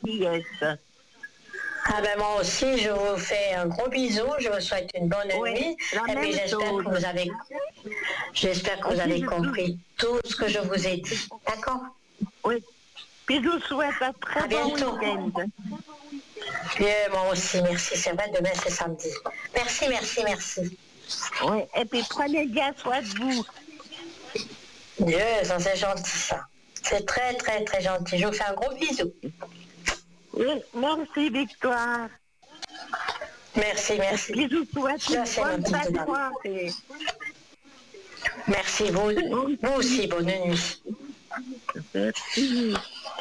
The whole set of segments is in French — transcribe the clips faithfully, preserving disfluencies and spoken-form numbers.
gentillesse. Ah ben moi aussi, je vous fais un gros bisou, je vous souhaite une bonne Oui, nuit. la Et puis même j'espère chose. que vous avez, j'espère que vous Aussi, avez je- compris tout ce que je vous ai dit. D'accord? Oui. Puis je vous souhaite un très À bon bientôt. week-end. Bien, moi aussi, merci. C'est vrai, demain c'est samedi. Merci, merci, merci. Oui. Et puis prenez bien soin de vous. Dieu, ça c'est gentil ça. C'est très, très, très gentil. Je vous fais un gros bisou. Oui, merci Victoire. Merci, merci. Puis je vous souhaite Ça une c'est ma bonne petite fin de dame. soirée. Merci, vous, vous aussi, bonne nuit. Merci.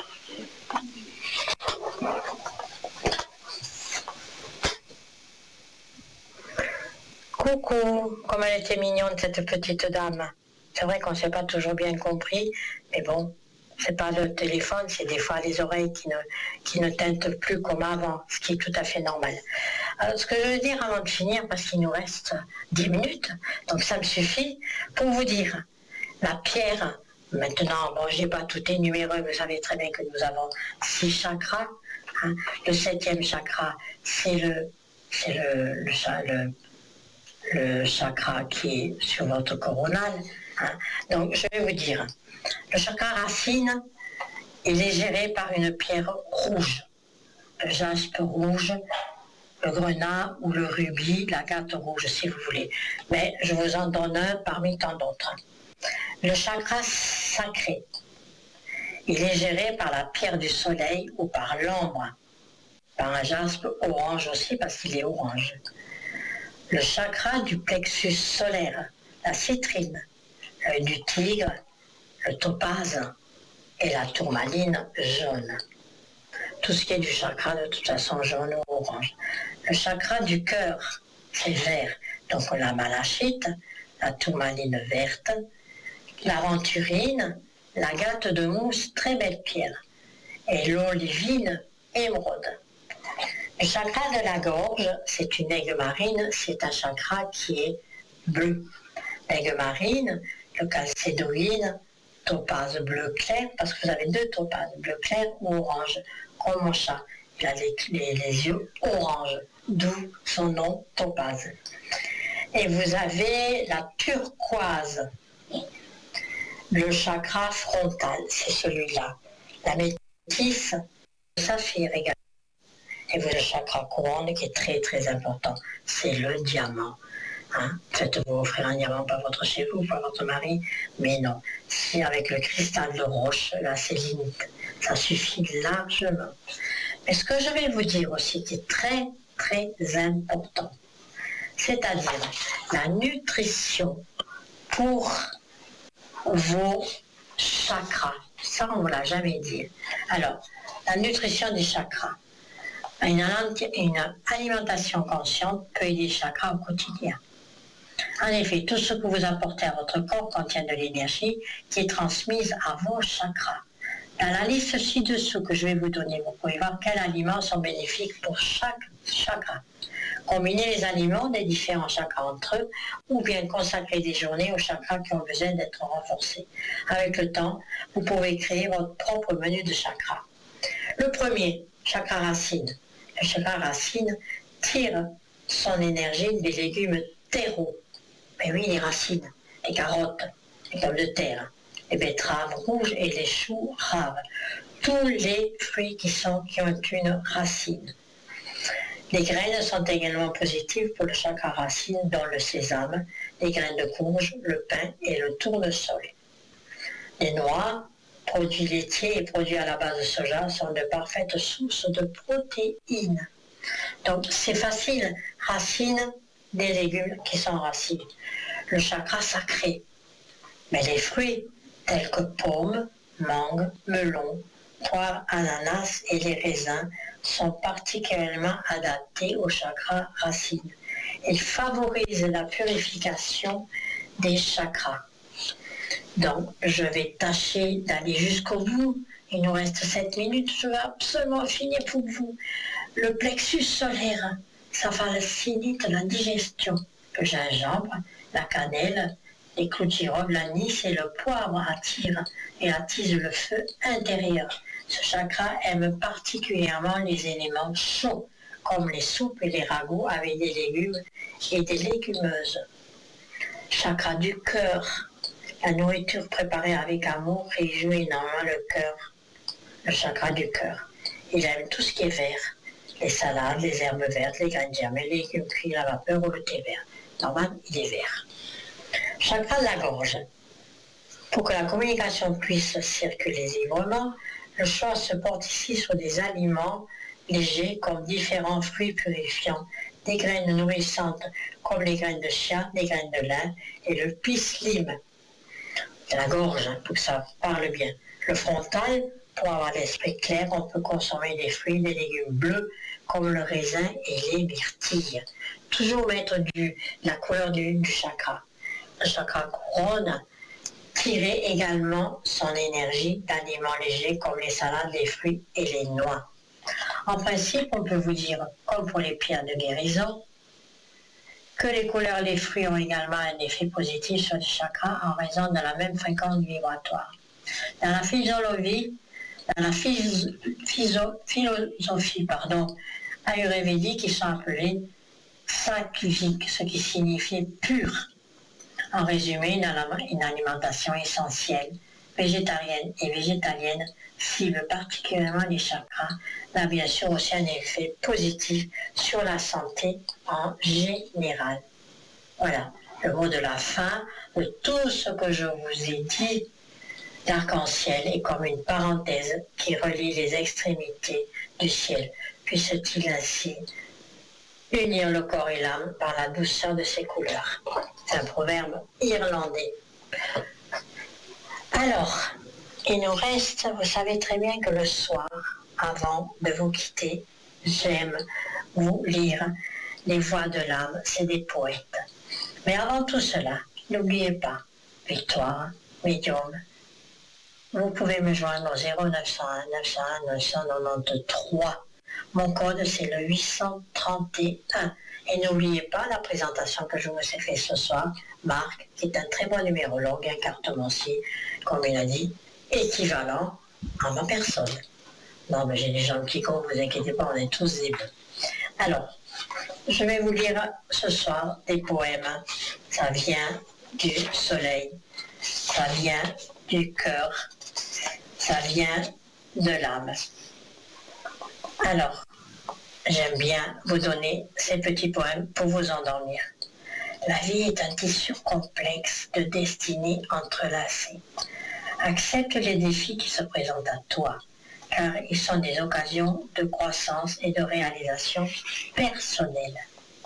Coucou, comme elle était mignonne cette petite dame. C'est vrai qu'on ne s'est pas toujours bien compris, mais bon, c'est pas le téléphone, c'est des fois les oreilles qui ne, qui ne tintent plus comme avant, ce qui est tout à fait normal. Alors, ce que je veux dire avant de finir, parce qu'il nous reste dix minutes, donc ça me suffit, pour vous dire, la pierre, maintenant, bon, je n'ai pas tout énuméré, vous savez très bien que nous avons six chakras. Hein. Le septième chakra, c'est le, c'est le, le, le le chakra qui est sur votre coronal. Hein. Donc, je vais vous dire, le chakra racine, il est géré par une pierre rouge, le jaspe rouge, le grenat ou le rubis, l'agate rouge, si vous voulez. Mais je vous en donne un parmi tant d'autres. Le chakra sacré, il est géré par la pierre du soleil ou par l'ambre, par un jaspe orange aussi, parce qu'il est orange. Le chakra du plexus solaire, la citrine, l'œil du tigre, le topaze et la tourmaline jaune. Tout ce qui est du chakra, de toute façon, jaune ou orange. Le chakra du cœur, c'est vert. Donc on a la malachite, la tourmaline verte, l'aventurine, l'agate de mousse, très belle pierre, et l'olivine émeraude. Le chakra de la gorge, c'est une aigue marine, c'est un chakra qui est bleu. L'aigue marine, le calcédoïne, topaze bleu clair, parce que vous avez deux topazes, bleu clair ou orange, comme mon chat. Il a les, les, les yeux orange, d'où son nom topaze. Et vous avez la turquoise, le chakra frontal, c'est celui-là. La métisse, le saphir également. Et vous avez le chakra couronne qui est très très important, c'est le diamant. Hein? Faites-vous offrir un diamant, pas votre chez vous, pas votre mari, mais non. Si avec le cristal de roche, là c'est limite. Ça suffit largement. Mais ce que je vais vous dire aussi qui est très très important, c'est-à-dire la nutrition pour vos chakras. Ça, on ne vous l'a jamais dit. Alors, la nutrition des chakras. Une, une alimentation consciente peut aider les chakras au quotidien. En effet, tout ce que vous apportez à votre corps contient de l'énergie qui est transmise à vos chakras. Dans la liste ci-dessous que je vais vous donner, vous pouvez voir quels aliments sont bénéfiques pour chaque chakra. Combinez les aliments des différents chakras entre eux ou bien consacrer des journées aux chakras qui ont besoin d'être renforcés. Avec le temps, vous pouvez créer votre propre menu de chakras. Le premier, chakra racine. Le chakra racine tire son énergie des légumes terreaux. Mais oui, les racines, les carottes, les pommes de terre, les betteraves rouges et les choux raves. Tous les fruits qui, sont, qui ont une racine. Les graines sont également positives pour le chakra racine, dont le sésame, les graines de courge, le pain et le tournesol. Les noix, produits laitiers et produits à la base de soja sont de parfaites sources de protéines. Donc c'est facile, racines des légumes qui sont racines. Le chakra sacré. Mais les fruits tels que pommes, mangue, melon, poire, ananas et les raisins sont particulièrement adaptés au chakra racine. Ils favorisent la purification des chakras. Donc, je vais tâcher d'aller jusqu'au bout. Il nous reste sept minutes. Je vais absolument finir pour vous. Le plexus solaire, ça facilite la digestion. Le gingembre, la cannelle, les clous de girofle, l'anis et le poivre attirent et attisent le feu intérieur. Ce chakra aime particulièrement les éléments chauds, comme les soupes et les ragoûts avec des légumes et des légumineuses. Chakra du cœur. La nourriture préparée avec amour réjouit énormément le cœur, le chakra du cœur. Il aime tout ce qui est vert, les salades, les herbes vertes, les graines germées, les légumes cuits, la vapeur ou le thé vert. Normal, il est vert. Chakra de la gorge. Pour que la communication puisse circuler librement, le choix se porte ici sur des aliments légers comme différents fruits purifiants, des graines nourrissantes comme les graines de chia, les graines de lin et le pislim. De la gorge, pour que ça parle bien. Le frontal, pour avoir l'esprit clair, on peut consommer des fruits, des légumes bleus comme le raisin et les myrtilles. Toujours mettre du, la couleur du, du chakra. Le chakra couronne, tirer également son énergie d'aliments légers comme les salades, les fruits et les noix. En principe, on peut vous dire, comme pour les pierres de guérison, que les couleurs et les fruits ont également un effet positif sur les chakras en raison de la même fréquence vibratoire. Dans la physiologie, dans la phys- physio- philosophie pardon, ayurvédique, ils sont appelés sattviques, ce qui signifie pur. En résumé, une alimentation essentielle, végétarienne et végétalienne cible particulièrement les chakras, mais a bien sûr aussi un effet positif sur la santé en général. Voilà, le mot de la fin de tout ce que je vous ai dit. L'arc-en-ciel est comme une parenthèse qui relie les extrémités du ciel. Puisse-t-il ainsi unir le corps et l'âme par la douceur de ses couleurs. C'est un proverbe irlandais. Alors, il nous reste, vous savez très bien que le soir, avant de vous quitter, j'aime vous lire les voix de l'âme, c'est des poètes. Mais avant tout cela, n'oubliez pas, Victoire, médium, vous pouvez me joindre au zéro neuf cent un neuf cent un neuf cent quatre-vingt-treize. Mon code, c'est le huit cent trente et un. Et n'oubliez pas la présentation que je vous ai faite ce soir. Marc, qui est un très bon numérologue, un cartomancier, comme il a dit, équivalent à ma personne. Non, mais j'ai des gens qui comptent, vous inquiétez pas, on est tous des bleus. Alors, je vais vous lire ce soir des poèmes. Ça vient du soleil, ça vient du cœur, ça vient de l'âme. Alors, j'aime bien vous donner ces petits poèmes pour vous endormir. La vie est un tissu complexe de destinées entrelacées. Accepte les défis qui se présentent à toi, car ils sont des occasions de croissance et de réalisation personnelle.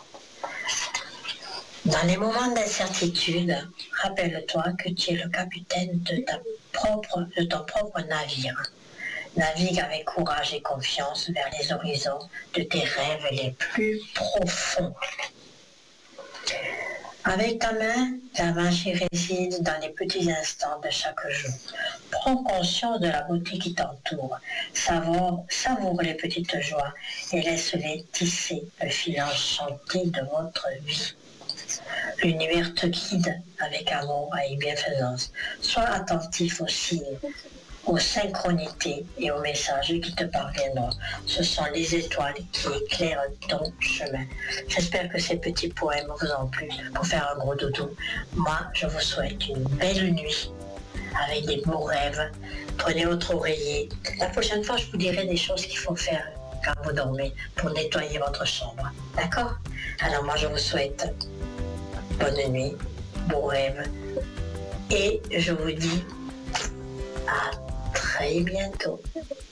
Dans les moments d'incertitude, rappelle-toi que tu es le capitaine de, ta propre, de ton propre navire. Navigue avec courage et confiance vers les horizons de tes rêves les plus profonds. Avec ta main, la magie réside dans les petits instants de chaque jour. Prends conscience de la beauté qui t'entoure. Savoure, savoure les petites joies et laisse-les tisser le fil enchanté de votre vie. L'univers te guide avec amour et bienfaisance. Sois attentif aux signes, aux synchronités et aux messages qui te parviendront. Ce sont les étoiles qui éclairent ton chemin. J'espère que ces petits poèmes vous ont plu pour faire un gros dodo. Moi, je vous souhaite une belle nuit avec des beaux rêves. Prenez votre oreiller. La prochaine fois, je vous dirai des choses qu'il faut faire quand vous dormez pour nettoyer votre chambre. D'accord? Alors moi, je vous souhaite bonne nuit, beaux rêves et je vous dis à très bientôt.